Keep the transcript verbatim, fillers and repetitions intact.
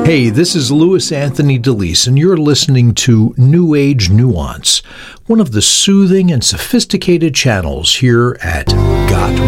Hey, this is Louis Anthony DeLeese, and you're listening to New Age Nuance, one of the soothing and sophisticated channels here at Got